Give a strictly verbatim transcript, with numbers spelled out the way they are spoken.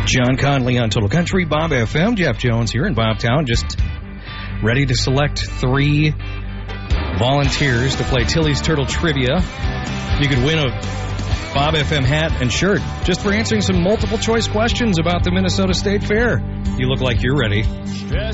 John Conley on Total Country, Bob F M. Jeff Jones here in Bobtown, just ready to select three volunteers to play Tilly's Turtle Trivia. You could win a Bob F M hat and shirt just for answering some multiple choice questions about the Minnesota State Fair. You look like you're ready.